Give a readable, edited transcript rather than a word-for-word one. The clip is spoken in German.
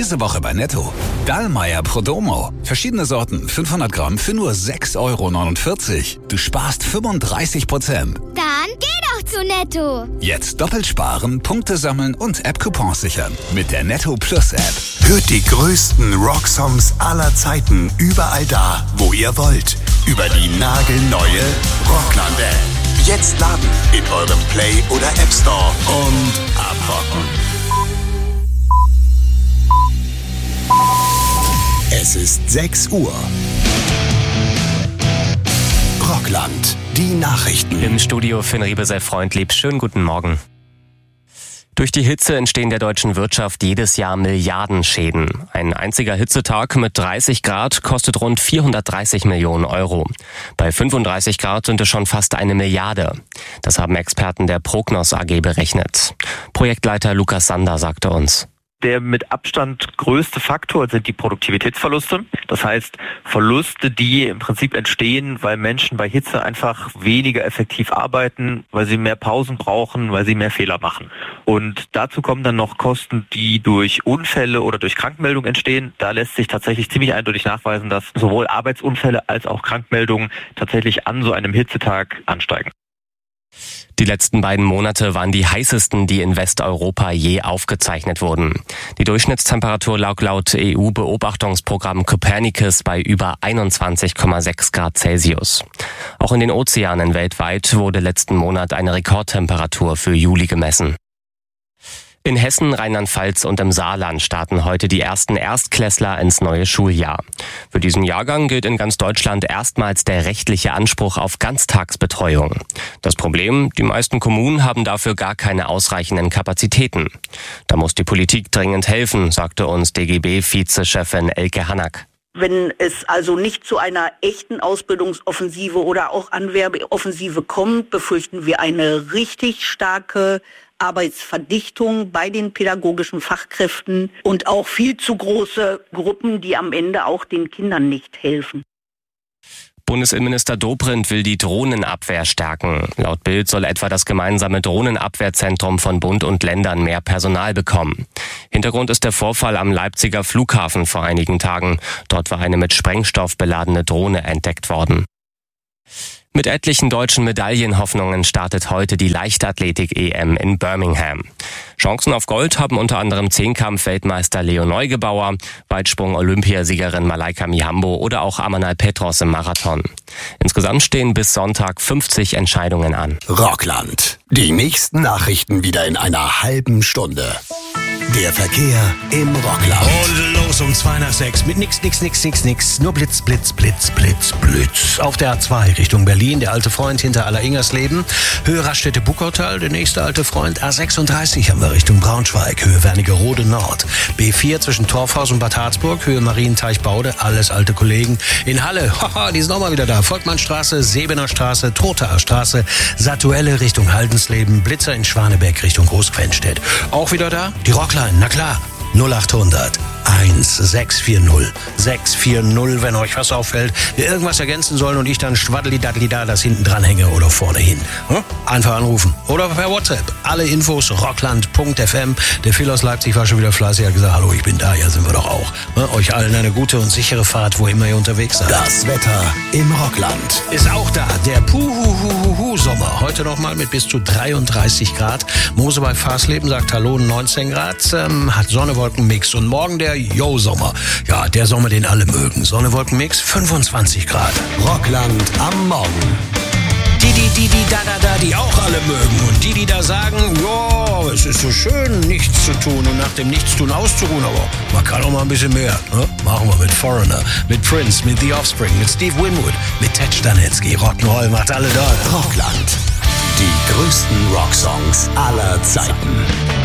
Diese Woche bei Netto. Dallmayr Prodomo. Verschiedene Sorten, 500 Gramm für nur 6,49 €. Du sparst 35%. Dann geh doch zu Netto. Jetzt doppelt sparen, Punkte sammeln und App-Coupons sichern. Mit der Netto Plus App. Hört die größten Rocksongs aller Zeiten überall da, wo ihr wollt. Über die nagelneue Rockland-App. Jetzt laden in eurem Play- oder App Store und abrocken. Es ist 6 Uhr. Rockland, die Nachrichten. Im Studio Finn Riebe, freundlieb. Schönen guten Morgen. Durch die Hitze entstehen der deutschen Wirtschaft jedes Jahr Milliardenschäden. Ein einziger Hitzetag mit 30 Grad kostet rund 430 Millionen €. Bei 35 Grad sind es schon fast 1 Milliarde. Das haben Experten der Prognos AG berechnet. Projektleiter Lukas Sander sagte uns: Der mit Abstand größte Faktor sind die Produktivitätsverluste. Das heißt, Verluste, die im Prinzip entstehen, weil Menschen bei Hitze einfach weniger effektiv arbeiten, weil sie mehr Pausen brauchen, weil sie mehr Fehler machen. Und dazu kommen dann noch Kosten, die durch Unfälle oder durch Krankmeldungen entstehen. Da lässt sich tatsächlich ziemlich eindeutig nachweisen, dass sowohl Arbeitsunfälle als auch Krankmeldungen tatsächlich an so einem Hitzetag ansteigen. Die letzten beiden Monate waren die heißesten, die in Westeuropa je aufgezeichnet wurden. Die Durchschnittstemperatur lag laut EU-Beobachtungsprogramm Copernicus bei über 21,6 Grad Celsius. Auch in den Ozeanen weltweit wurde letzten Monat eine Rekordtemperatur für Juli gemessen. In Hessen, Rheinland-Pfalz und im Saarland starten heute die ersten Erstklässler ins neue Schuljahr. Für diesen Jahrgang gilt in ganz Deutschland erstmals der rechtliche Anspruch auf Ganztagsbetreuung. Das Problem: Die meisten Kommunen haben dafür gar keine ausreichenden Kapazitäten. Da muss die Politik dringend helfen, sagte uns DGB-Vizechefin Elke Hannack. Wenn es also nicht zu einer echten Ausbildungsoffensive oder auch Anwerbeoffensive kommt, befürchten wir eine richtig starke Arbeitsverdichtung bei den pädagogischen Fachkräften und auch viel zu große Gruppen, die am Ende auch den Kindern nicht helfen. Bundesinnenminister Dobrindt will die Drohnenabwehr stärken. Laut Bild soll etwa das gemeinsame Drohnenabwehrzentrum von Bund und Ländern mehr Personal bekommen. Hintergrund ist der Vorfall am Leipziger Flughafen vor einigen Tagen. Dort war eine mit Sprengstoff beladene Drohne entdeckt worden. Mit etlichen deutschen Medaillenhoffnungen startet heute die Leichtathletik-EM in Birmingham. Chancen auf Gold haben unter anderem Zehnkampf-Weltmeister Leo Neugebauer, Weitsprung-Olympiasiegerin Malaika Mihambo oder auch Amanal Petros im Marathon. Insgesamt stehen bis Sonntag 50 Entscheidungen an. Rockland, die nächsten Nachrichten wieder in einer halben Stunde. Der Verkehr im Rockland. Und los um 5:55 mit nix. Nur Blitz. Auf der A2 Richtung Berlin, der alte Freund hinter Aller-Ingersleben. Höhe Raststätte Buckautal, der nächste alte Freund. A36 haben wir Richtung Braunschweig, Höhe Wernigerode Nord. B4 zwischen Torfhaus und Bad Harzburg, Höhe Marienteich-Baude, alles alte Kollegen. In Halle, die sind auch mal wieder da. Volkmannstraße, Sebener Straße, Trothaer Straße, Satuelle Richtung Haldensleben, Blitzer in Schwanebeck Richtung Großquenstedt. Auch wieder da? Die Rockline, na klar. 0800 1640 640, wenn euch was auffällt, wir irgendwas ergänzen sollen und ich dann schwaddeli-daddeli da das hinten dran hänge oder vorne hin. Einfach anrufen oder per WhatsApp. Alle Infos rockland.fm. Der Phil aus Leipzig war schon wieder fleißig, hat gesagt, hallo, ich bin da, ja sind wir doch auch. Euch allen eine gute und sichere Fahrt, wo immer ihr unterwegs seid. Das Wetter im Rockland ist auch da, der Puhuhuhu-Sommer. Heute nochmal mit bis zu 33 Grad. Mose bei Fahrsleben sagt hallo, 19 Grad, hat Sonne-Wolken-Mix. Und morgen der Yo-Sommer. Ja, der Sommer, den alle mögen. Sonne-Wolken-Mix, 25 Grad. Rockland am Morgen. Die auch alle mögen. Und die da sagen, ja, es ist so schön, nichts zu tun und nach dem Nichtstun auszuruhen. Aber man kann auch mal ein bisschen mehr. Ne? Machen wir mit Foreigner, mit Prince, mit The Offspring, mit Steve Winwood, mit Ted Stanitzky. Rock'n'Roll macht alle da. Rockland. Die größten Rocksongs aller Zeiten.